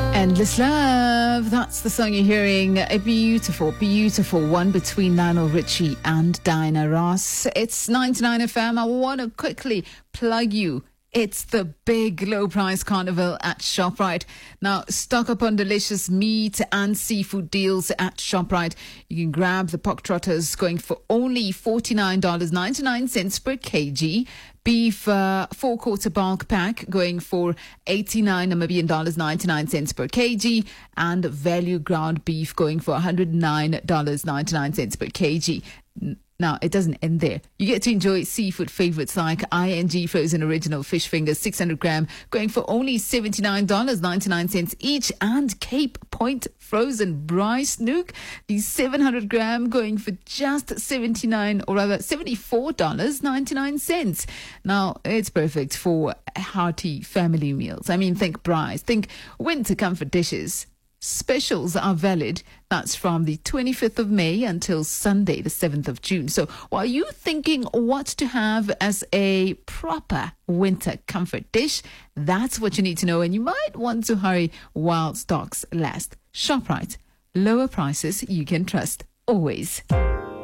Endless Love. That's the song you're hearing. A beautiful, beautiful one between Lionel Richie and Diana Ross. It's 99 FM. I want to quickly plug you. It's the big low price carnival at ShopRite. Now, stock up on delicious meat and seafood deals at ShopRite. You can grab the pork trotters going for only $49.99 per kg. Beef 4-quarter bulk pack going for 89 Namibian dollars 99 cents per kg, and value ground beef going for $109.99 per kg. Now, it doesn't end there. You get to enjoy seafood favorites like ING frozen original fish fingers, 600 gram, going for only $79.99 each, and Cape Point frozen braai snook, the 700 gram, going for just $74.99. Now, it's perfect for hearty family meals. I mean, think braais, think winter comfort dishes. Specials are valid. That's from the 25th of May until Sunday, the 7th of June. So while you're thinking what to have as a proper winter comfort dish, that's what you need to know. And you might want to hurry while stocks last. ShopRite. Lower prices you can trust. Always.